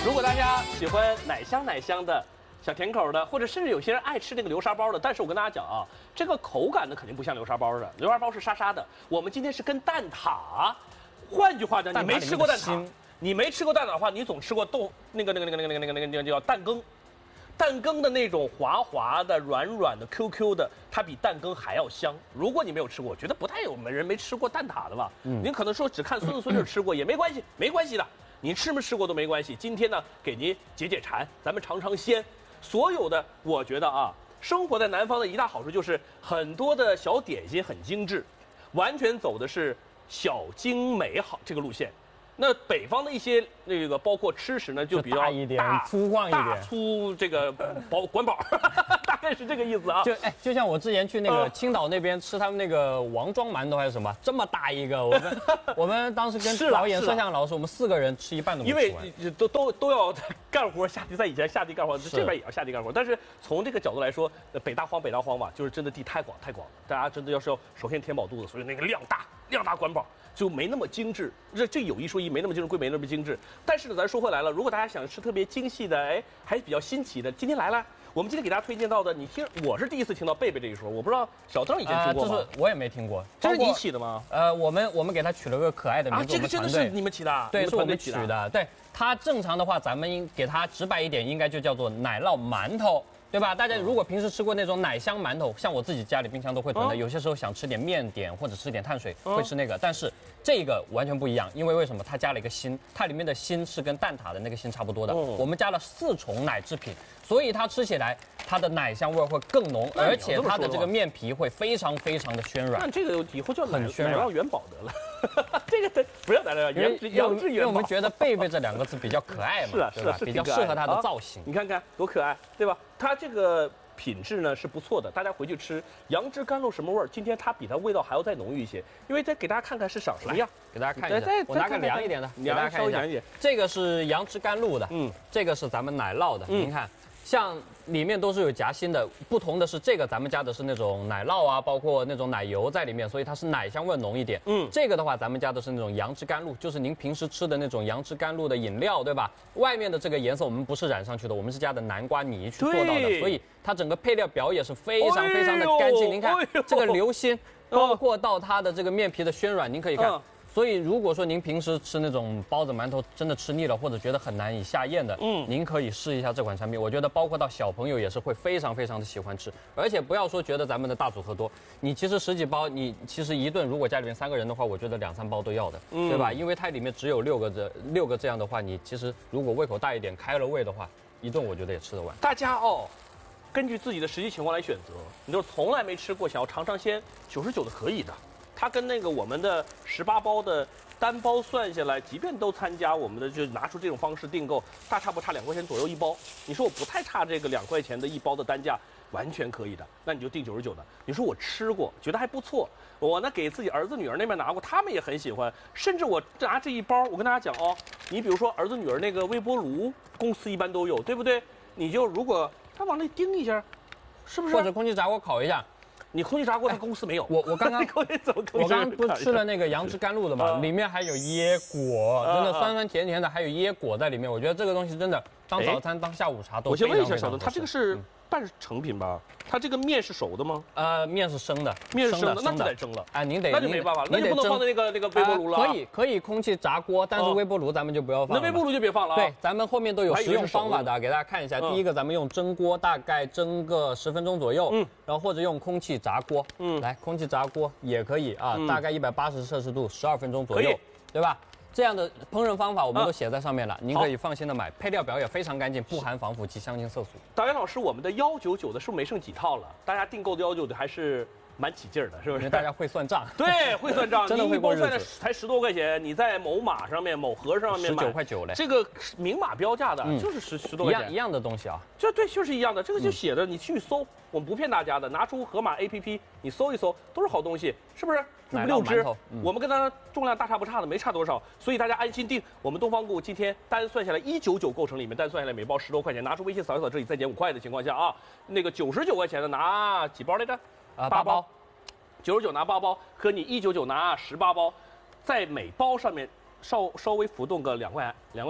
如果大家喜欢奶香奶香的小甜口的，或者甚至有些人爱吃那个流沙包的，但是我跟大家讲啊，这个口感呢肯定不像流沙包的，流沙包是沙沙的。我们今天是跟蛋挞，换句话讲，你没吃过蛋挞，你没吃过蛋挞的话，你总吃过那个叫蛋羹。蛋羹的那种滑滑的、软软的、QQ 的，它比蛋羹还要香。如果你没有吃过，我觉得不太有人没吃过蛋挞的吧？您可能说只看孙子孙女吃过也没关系，没关系的，你吃没吃过都没关系。今天呢，给您解解馋，咱们尝尝鲜。所有的，我觉得啊，生活在南方的一大好处就是很多的小点心很精致，完全走的是小精美好这个路线。那北方的一些那个包括吃食呢，就比较大一点、粗犷一点、 大粗这个管饱，大概是这个意思啊。 就像我之前去那个青岛那边吃他们那个王庄馒头还是什么，这么大一个，我们当时跟导演、摄像老师，我们4个人吃一半都没吃完。 因为都要干活下地，在以前下地干活，这边也要下地干活。但是从这个角度来说，北大荒吧，就是真的地太广，大家真的要首先填饱肚子，所以那个量大管饱。就没那么精致，这有一说一，没那么精致，贵没那么精致。但是呢，咱说回来了，如果大家想吃特别精细的，哎，还比较新奇的，今天来了，我们今天给大家推荐到的，我是第一次听到贝贝这一说，我不知道小邓以前听过吗？ 这是我也没听过， 这是你起的吗？ 我们给他取了个可爱的名字， 这个真的是你们起的？ 对，是我们取的。对，它正常的话，咱们给它直白一点，应该就叫做奶酪馒头。对吧？大家如果平时吃过那种奶香馒头，像我自己家里冰箱都会囤的，有些时候想吃点面点或者吃点碳水，会吃那个。但是这个完全不一样，因为为什么？它加了一个心，它里面的心是跟蛋挞的那个心差不多的。我们加了4重奶制品，所以它吃起来它的奶香味会更浓，而且它的这个面皮会非常非常的暄软。 那这个以后叫奶酪元宝得了。这个不要奶酪元宝， 因为我们觉得贝贝这2个字比较可爱嘛， 是啊， 比较适合它的造型。 你看看多可爱，对吧？它这个品质呢是不错的，大家回去吃杨枝甘露什么味儿？今天它比它味道还要再浓郁一些，因为再给大家看看是长什么样， 给大家看一下。我拿个凉一点的，给大家看一下。这个是杨枝甘露的，这个是咱们奶酪的，您看。像里面都是有夹心的，不同的是这个咱们加的是那种奶酪啊，包括那种奶油在里面，所以它是奶香味浓一点。这个的话咱们加的是那种杨枝甘露，就是您平时吃的那种杨枝甘露的饮料，对吧？外面的这个颜色我们不是染上去的，我们是加的南瓜泥去做到的，所以它整个配料表也是非常非常的干净。您看这个流心，包括到它的这个面皮的暄软，您可以看。所以，如果说您平时吃那种包子、馒头真的吃腻了，或者觉得很难以下咽的，您可以试一下这款产品。我觉得包括到小朋友也是会非常非常的喜欢吃。而且不要说觉得咱们的大组合多，你其实10几包，你其实一顿如果家里面3个人的话，我觉得2、3包都要的，对吧？因为它里面只有6个这样的话，你其实如果胃口大一点，开了胃的话，一顿我觉得也吃得完。 大家根据自己的实际情况来选择。你就从来没吃过，想要尝尝鲜，99的可以的。它跟那个我们的18包的单包算下来，即便都参加我们的，就拿出这种方式订购，大差不差2块钱左右一包。你说我不太差这个2块钱的一包的单价，完全可以的。那你就订99的。你说我吃过，觉得还不错，我呢给自己儿子女儿那边拿过，他们也很喜欢。甚至我拿这一包，我跟大家讲你比如说儿子女儿那个微波炉，公司一般都有，对不对？你就如果他往那叮一下，是不是？ 或者空气炸锅烤一下。 你空气炸锅它公司没有， 我刚刚不吃了那个杨枝甘露的嘛，里面还有椰果，真的酸酸甜甜的，还有椰果在里面。我觉得这个东西真的当早餐、当下午茶都非常非常好吃。我先问一下小邓， 它这个是半成品吧？它这个面是熟的吗？ 面是生的， 面是生的，那就得蒸了。 您得那就没办法了，那就不能放在那个微波炉了。 可以空气炸锅，但是微波炉咱们就不要放。 那微波炉就别放了。 对，咱们后面都有实用方法的，给大家看一下。第一个，咱们用蒸锅，大概蒸个10分钟左右，然后或者用空气炸锅，来空气炸锅也可以啊，大概180摄氏度12分钟左右，对吧？这样的烹饪方法我们都写在上面了，您可以放心的买，配料表也非常干净，不含防腐剂、香精色素。 导演老师，我们的199的是不是没剩几套了？大家订购的199的还是蛮起劲儿的，是不是？ 因为大家会算账。 对，会算账， 真的会过日子。 你一包算才10多块钱，你在某马上面、某盒上面买 19块9嘞， 这个明码标价的，就是10多块钱， 一样的东西啊。 对，就是一样的，这个就写着，你去搜，我们不骗大家的，拿出盒马 APP， 你搜一搜，都是好东西，是不是？5、6只，我们跟它重量大差不差的，没差多少，所以大家安心订。我们东方顾今天单算下来199构成里面单算下来每包10多块钱，拿出微信扫一扫，这里再减5块的情况下啊，那个99块钱的拿几包来着？8包。99拿8包，和你199拿18包，在每包上面稍微浮动个2块钱，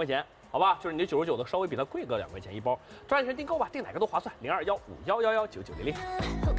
好吧？就是你这99的稍微比它贵个2块钱一包，抓紧时间订购吧，订哪个都划算。0215111990。